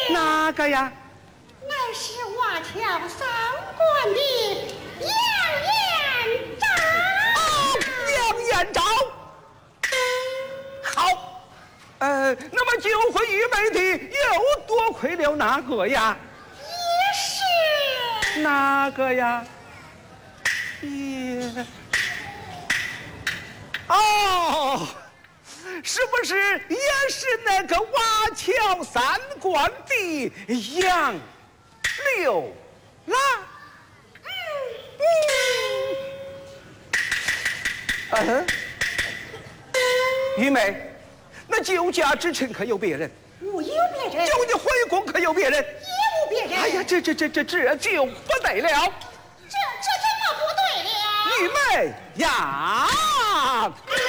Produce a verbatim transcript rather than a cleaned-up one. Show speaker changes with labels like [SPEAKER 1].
[SPEAKER 1] 哪个呀？
[SPEAKER 2] 乃是瓦桥三观的杨延昭。
[SPEAKER 1] 哦，杨延昭。好，呃，那么救回玉梅的又多亏了哪个呀？
[SPEAKER 2] 也是。
[SPEAKER 1] 哪个呀？也。哦，是不是也是那个瓦桥三观的杨柳郎？嗯嗯。玉梅，那救驾之臣可有别人？
[SPEAKER 2] 无有别人。
[SPEAKER 1] 救你回宫可有别人？
[SPEAKER 2] 也无别人。
[SPEAKER 1] 哎呀，这这这这这就不对了。
[SPEAKER 2] 这这怎么不对了？
[SPEAKER 1] 玉梅呀！